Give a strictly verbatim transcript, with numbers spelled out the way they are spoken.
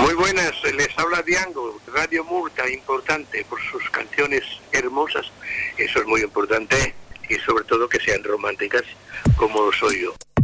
Muy buenas, les habla Diango, Radio Murta, importante por sus canciones hermosas, eso es muy importante, y sobre todo que sean románticas como lo soy yo.